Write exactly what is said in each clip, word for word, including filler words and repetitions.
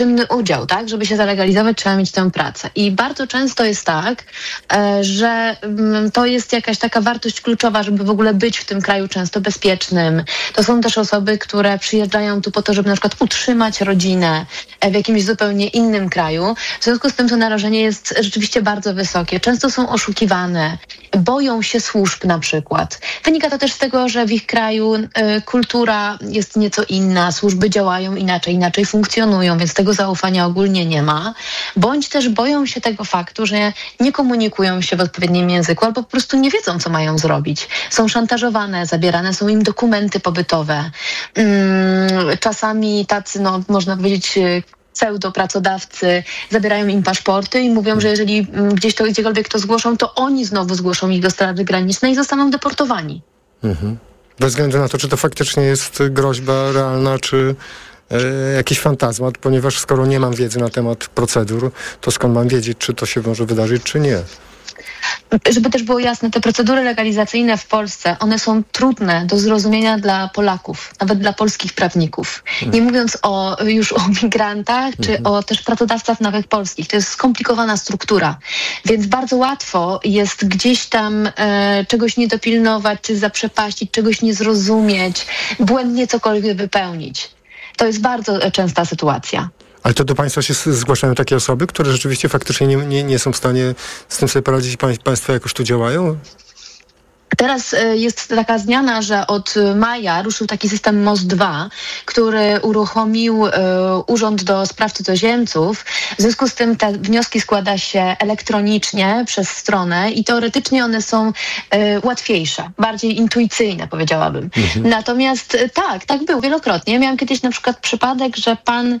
czynny udział, tak? Żeby się zalegalizować, trzeba mieć tę pracę. I bardzo często jest tak, że to jest jakaś taka wartość kluczowa, żeby w ogóle być w tym kraju często bezpiecznym. To są też osoby, które przyjeżdżają tu po to, żeby na przykład utrzymać rodzinę w jakimś zupełnie innym kraju. W związku z tym to narażenie jest rzeczywiście bardzo wysokie. Często są oszukiwane, boją się służb na przykład. Wynika to też z tego, że w ich kraju y, kultura jest nieco inna, służby działają inaczej, inaczej funkcjonują, więc tego zaufania ogólnie nie ma. Bądź też boją się tego faktu, że nie komunikują się w odpowiednim języku albo po prostu nie wiedzą, co mają zrobić. Są szantażowane, zabierane są im dokumenty pobytowe. Mm, czasami tacy, no można powiedzieć, pseudopracodawcy zabierają im paszporty i mówią, że jeżeli gdzieś to gdziekolwiek to zgłoszą, to oni znowu zgłoszą ich do Straży Granicznej i zostaną deportowani. Mhm. Bez względu na to, czy to faktycznie jest groźba realna, czy e, jakiś fantazmat, ponieważ skoro nie mam wiedzy na temat procedur, to skąd mam wiedzieć, czy to się może wydarzyć, czy nie? Żeby też było jasne, te procedury legalizacyjne w Polsce, one są trudne do zrozumienia dla Polaków, nawet dla polskich prawników. Nie mówiąc o, już o migrantach, czy mhm. o też pracodawcach nawet polskich. To jest skomplikowana struktura, więc bardzo łatwo jest gdzieś tam e, czegoś nie dopilnować, czy zaprzepaścić, czegoś nie zrozumieć, błędnie cokolwiek wypełnić. To jest bardzo częsta sytuacja. Ale to do państwa się zgłaszają takie osoby, które rzeczywiście faktycznie nie, nie, nie są w stanie z tym sobie poradzić i państwo jakoś tu działają? Teraz jest taka zmiana, że od maja ruszył taki system MOS dwa, który uruchomił y, Urząd do Spraw Cudzoziemców. W związku z tym te wnioski składa się elektronicznie przez stronę i teoretycznie one są y, łatwiejsze, bardziej intuicyjne, powiedziałabym. Mhm. Natomiast y, tak, tak było wielokrotnie. Miałam kiedyś na przykład przypadek, że pan y,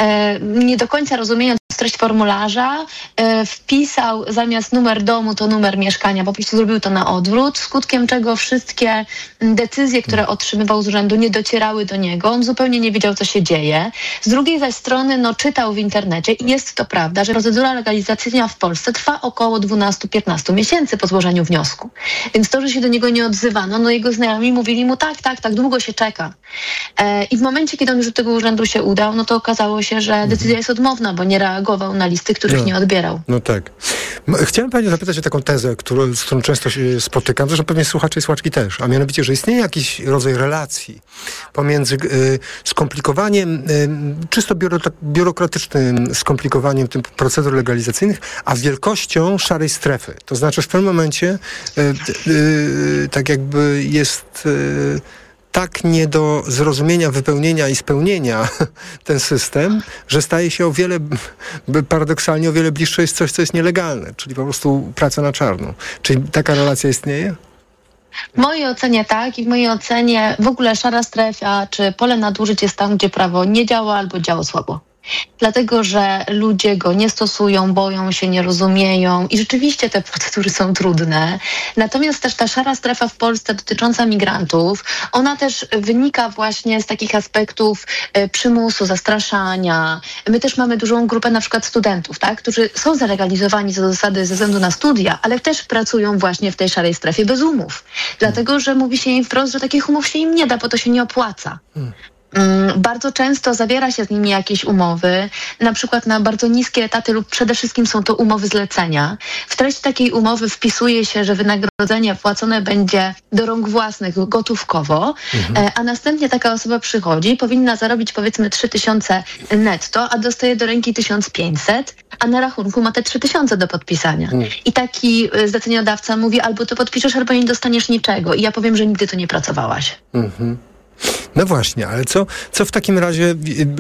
nie do końca rozumiejąc treść formularza, y, wpisał zamiast numer domu to numer mieszkania, po prostu zrobił to na odwrót, skutkiem czego wszystkie decyzje, które otrzymywał z urzędu, nie docierały do niego. On zupełnie nie wiedział, co się dzieje. Z drugiej zaś strony no, czytał w internecie i jest to prawda, że procedura legalizacyjna w Polsce trwa około dwanaście do piętnastu miesięcy po złożeniu wniosku. Więc to, że się do niego nie odzywano, no jego znajomi mówili mu tak, tak, tak długo się czeka. E, I w momencie, kiedy on już do tego urzędu się udał, no to okazało się, że decyzja jest odmowna, bo nie reagował na listy, których no, nie odbierał. No tak. Chciałem panią zapytać o taką tezę, którą, z którą często się spotykam, zresztą pewnie słuchacze i słuchaczki też, a mianowicie, że istnieje jakiś rodzaj relacji pomiędzy y, skomplikowaniem, y, czysto biuro, biurokratycznym skomplikowaniem tym procedur legalizacyjnych, a wielkością szarej strefy. To znaczy w pewnym momencie y, y, tak jakby jest y, tak nie do zrozumienia, wypełnienia i spełnienia ten system, że staje się o wiele, paradoksalnie o wiele bliższe jest coś, co jest nielegalne, czyli po prostu praca na czarno. Czyli taka relacja istnieje? W mojej ocenie tak i w mojej ocenie w ogóle szara strefa czy pole nadużyć jest tam, gdzie prawo nie działa albo działa słabo. Dlatego, że ludzie go nie stosują, boją się, nie rozumieją i rzeczywiście te procedury są trudne. Natomiast też ta szara strefa w Polsce dotycząca migrantów, ona też wynika właśnie z takich aspektów y, przymusu, zastraszania. My też mamy dużą grupę na przykład studentów, tak, którzy są zalegalizowani co do zasady ze względu na studia, ale też pracują właśnie w tej szarej strefie bez umów. Dlatego, że mówi się im wprost, że takich umów się im nie da, bo to się nie opłaca. Hmm. Bardzo często zawiera się z nimi jakieś umowy, na przykład na bardzo niskie etaty lub przede wszystkim są to umowy zlecenia. W treść takiej umowy wpisuje się, że wynagrodzenie płacone będzie do rąk własnych gotówkowo, mhm. a następnie taka osoba przychodzi, powinna zarobić powiedzmy trzy tysiące netto, a dostaje do ręki tysiąc pięćset, a na rachunku ma te trzy tysiące do podpisania. Mhm. I taki zleceniodawca mówi, albo to podpiszesz, albo nie dostaniesz niczego. I ja powiem, że nigdy tu nie pracowałaś. Mhm. No właśnie, ale co, co w takim razie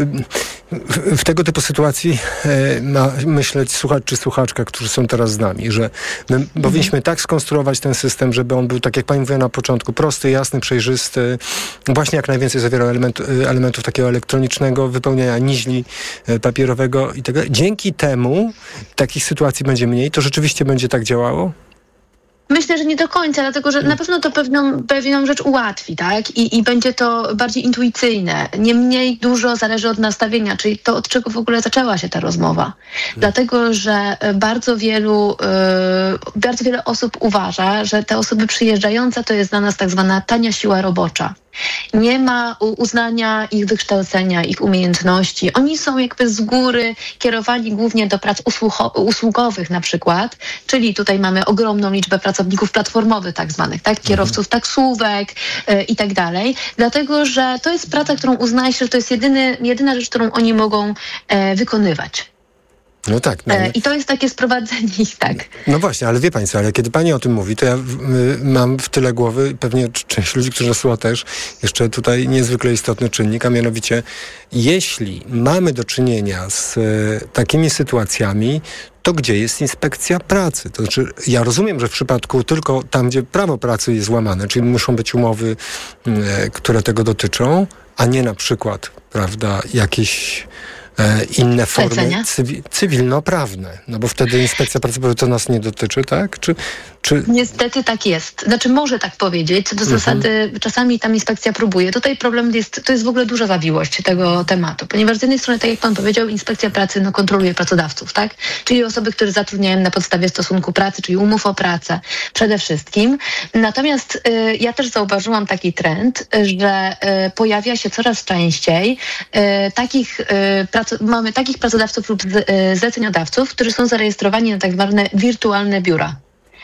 w, w tego typu sytuacji e, ma myśleć słuchacz czy słuchaczka, którzy są teraz z nami, że my mhm. powinniśmy tak skonstruować ten system, żeby on był, tak jak pani mówiła na początku, prosty, jasny, przejrzysty, właśnie jak najwięcej zawierał element, elementów takiego elektronicznego wypełniania niźli papierowego i tak dalej. Dzięki temu takich sytuacji będzie mniej, to rzeczywiście będzie tak działało? Myślę, że nie do końca, dlatego że na pewno to pewną, pewną rzecz ułatwi, tak? I, I będzie to bardziej intuicyjne. Niemniej dużo zależy od nastawienia, czyli to, od czego w ogóle zaczęła się ta rozmowa. Hmm. Dlatego, że bardzo wielu, yy, bardzo wiele osób uważa, że te osoby przyjeżdżające to jest dla nas tak zwana tania siła robocza. Nie ma uznania ich wykształcenia, ich umiejętności. Oni są jakby z góry kierowani głównie do prac usługowych na przykład, czyli tutaj mamy ogromną liczbę pracowników platformowych tak zwanych, tak? Kierowców taksówek yy, i tak dalej, dlatego że to jest praca, którą uznaje się, że to jest jedyny, jedyna rzecz, którą oni mogą yy, wykonywać. No tak. No, ale... I to jest takie sprowadzenie ich, tak. No właśnie, ale wie pani co, ale kiedy pani o tym mówi, to ja y, mam w tyle głowy, pewnie część ludzi, którzy nas słucha też, jeszcze tutaj niezwykle istotny czynnik, a mianowicie, jeśli mamy do czynienia z y, takimi sytuacjami, to gdzie jest inspekcja pracy? To znaczy, ja rozumiem, że w przypadku tylko tam, gdzie prawo pracy jest łamane, czyli muszą być umowy, y, które tego dotyczą, a nie na przykład, prawda, jakieś E, inne formy cywi- cywilnoprawne, no bo wtedy inspekcja pracy powie, to nas nie dotyczy, tak? Czy, czy... Niestety tak jest. Znaczy może tak powiedzieć, co do mhm. zasady czasami tam inspekcja próbuje. Tutaj problem jest, to jest w ogóle duża zawiłość tego tematu, ponieważ z jednej strony, tak jak pan powiedział, inspekcja pracy no, kontroluje pracodawców, tak? Czyli osoby, które zatrudniają na podstawie stosunku pracy, czyli umów o pracę przede wszystkim. Natomiast y, ja też zauważyłam taki trend, że y, pojawia się coraz częściej y, takich y, mamy takich pracodawców lub zleceniodawców, którzy są zarejestrowani na tak zwane wirtualne biura.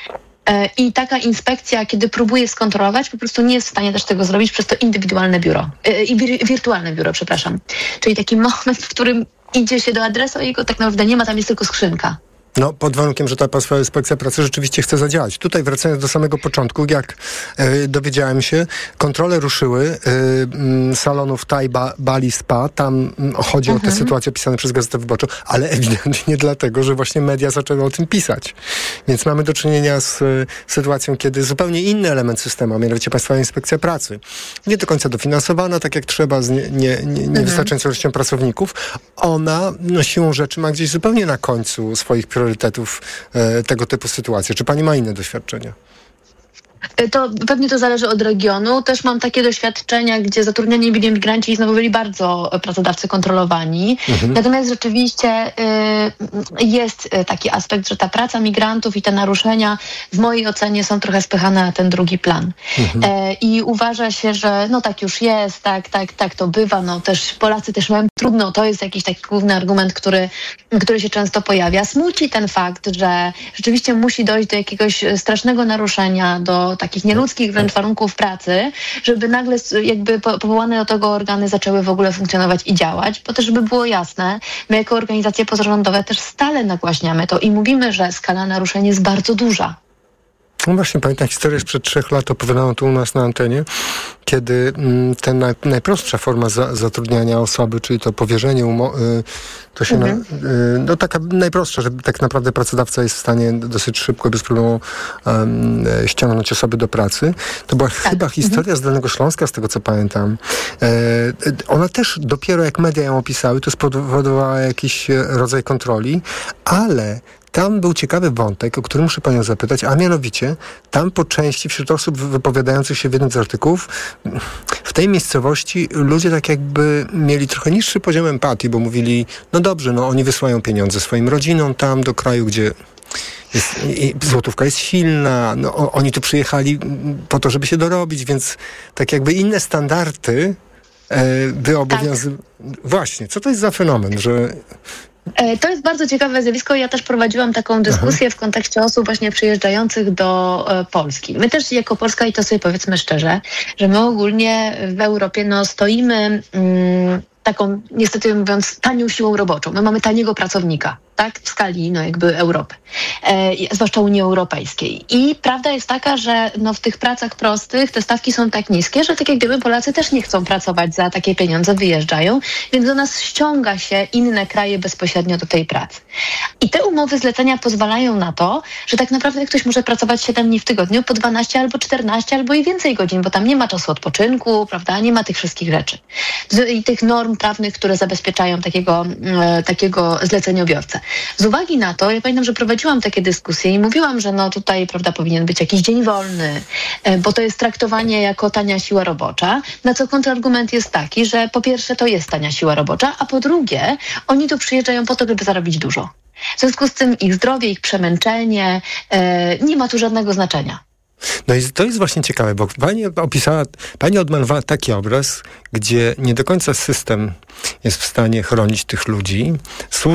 I taka inspekcja, kiedy próbuje skontrolować, po prostu nie jest w stanie też tego zrobić przez to indywidualne biuro. I wir, wirtualne biuro, przepraszam. Czyli taki moment, w którym idzie się do adresu, a jego tak naprawdę nie ma, tam jest tylko skrzynka. No, pod warunkiem, że ta Państwowa Inspekcja Pracy rzeczywiście chce zadziałać. Tutaj wracając do samego początku, jak e, dowiedziałem się, kontrole ruszyły e, salonów Thai, ba, Bali, Spa. Tam m, chodzi mhm. o te sytuacje opisane przez Gazetę Wyborczą, ale ewidentnie dlatego, że właśnie media zaczęły o tym pisać. Więc mamy do czynienia z e, sytuacją, kiedy zupełnie inny element systemu, a mianowicie Państwowa Inspekcja Pracy, nie do końca dofinansowana, tak jak trzeba, z nie, nie, nie, niewystarczającą ilością pracowników, ona no, siłą rzeczy ma gdzieś zupełnie na końcu swoich priorytetów e, tego typu sytuacji. Czy pani ma inne doświadczenia? To pewnie to zależy od regionu. Też mam takie doświadczenia, gdzie zatrudniani byli migranci i znowu byli bardzo pracodawcy kontrolowani. Mhm. Natomiast rzeczywiście y, jest taki aspekt, że ta praca migrantów i te naruszenia w mojej ocenie są trochę spychane na ten drugi plan. Mhm. E, I uważa się, że no tak już jest, tak, tak, tak to bywa. No też Polacy też mają trudno. To jest jakiś taki główny argument, który, który się często pojawia. Smuci ten fakt, że rzeczywiście musi dojść do jakiegoś strasznego naruszenia, do takich nieludzkich wręcz warunków pracy, żeby nagle jakby powołane do tego organy zaczęły w ogóle funkcjonować i działać, bo też żeby było jasne, my jako organizacje pozarządowe też stale nagłaśniamy to i mówimy, że skala naruszeń jest bardzo duża. No właśnie, pamiętam historię sprzed trzech lat, opowiadano tu u nas na antenie, kiedy ta naj, najprostsza forma za, zatrudniania osoby, czyli to powierzenie umo- y, to się mhm. na, y, no taka najprostsza, że tak naprawdę pracodawca jest w stanie dosyć szybko, bez problemu um, ściągnąć osoby do pracy. To była tak. chyba historia mhm. z Dolnego Śląska, z tego co pamiętam. E, ona też dopiero jak media ją opisały, to spowodowała jakiś rodzaj kontroli, ale tam był ciekawy wątek, o który muszę panią zapytać, a mianowicie tam po części wśród osób wypowiadających się w jednym z artykułów w tej miejscowości ludzie tak jakby mieli trochę niższy poziom empatii, bo mówili, no dobrze, no oni wysyłają pieniądze swoim rodzinom tam do kraju, gdzie jest, i złotówka jest silna, no o, oni tu przyjechali po to, żeby się dorobić, więc tak jakby inne standardy e, by obowiązywały. Tak. Właśnie, co to jest za fenomen, że... To jest bardzo ciekawe zjawisko. Ja też prowadziłam taką dyskusję Aha. w kontekście osób właśnie przyjeżdżających do e, Polski. My też jako Polska, i to sobie powiedzmy szczerze, że my ogólnie w Europie no, stoimy mm, taką, niestety mówiąc, tanią siłą roboczą. My mamy taniego pracownika, tak? W skali no, jakby Europy, e, zwłaszcza Unii Europejskiej. I prawda jest taka, że no, w tych pracach prostych te stawki są tak niskie, że tak jak gdyby Polacy też nie chcą pracować za takie pieniądze, wyjeżdżają, więc do nas ściąga się inne kraje bezpośrednio do tej pracy. I te umowy zlecenia pozwalają na to, że tak naprawdę ktoś może pracować siedem dni w tygodniu po dwanaście albo czternaście albo i więcej godzin, bo tam nie ma czasu odpoczynku, prawda? Nie ma tych wszystkich rzeczy. I tych norm prawnych, które zabezpieczają takiego, e, takiego zleceniobiorcę. Z uwagi na to, ja pamiętam, że prowadziłam takie dyskusje i mówiłam, że no tutaj, prawda, powinien być jakiś dzień wolny, bo to jest traktowanie jako tania siła robocza, na co kontrargument jest taki, że po pierwsze to jest tania siła robocza, a po drugie oni tu przyjeżdżają po to, żeby zarobić dużo. W związku z tym ich zdrowie, ich przemęczenie, e, nie ma tu żadnego znaczenia. No i to jest właśnie ciekawe, bo pani opisała, pani odmalowała taki obraz, gdzie nie do końca system jest w stanie chronić tych ludzi.